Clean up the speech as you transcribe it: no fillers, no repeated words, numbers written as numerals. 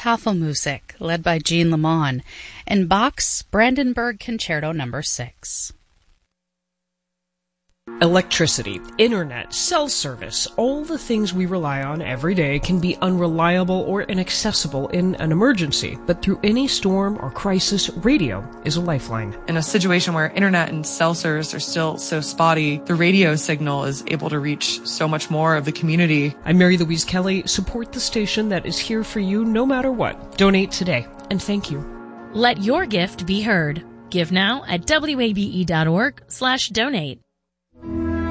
Tafelmusik, led by Jean Lemon, and Bach's Brandenburg Concerto No. 6. Electricity, internet, cell service, all the things we rely on every day can be unreliable or inaccessible in an emergency. But through any storm or crisis, radio is a lifeline. In a situation where internet and cell service are still so spotty, the radio signal is able to reach so much more of the community. I'm Mary Louise Kelly. Support the station that is here for you no matter what. Donate today, and thank you. Let your gift be heard. Give now at wabe.org/donate.